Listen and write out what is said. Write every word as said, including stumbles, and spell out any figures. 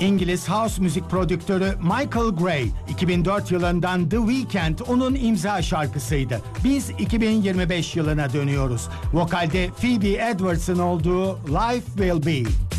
İngiliz house müzik prodüktörü Michael Gray, iki bin dört yılından The Weeknd onun imza şarkısıydı. Biz iki bin yirmi beş yılına dönüyoruz. Vokalde Phoebe Edwards'ın olduğu Life Will Be.